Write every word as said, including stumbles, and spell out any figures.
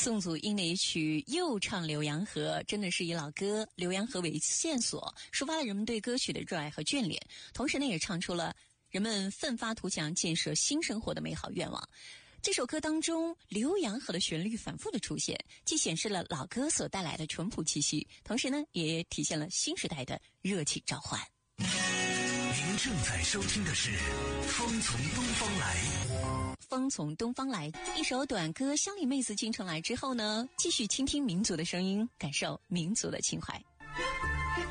宋祖英的一曲又唱浏阳河，真的是以老歌浏阳河为线索，抒发了人们对歌曲的热爱和眷恋，同时呢也唱出了人们奋发图强建设新生活的美好愿望。这首歌当中浏阳河的旋律反复的出现，既显示了老歌所带来的淳朴气息，同时呢也体现了新时代的热情召唤。 您正在收听的是风从东方来。 风从东方来，一首短歌《乡里妹子进城来》之后呢，继续倾听民族的声音，感受民族的情怀。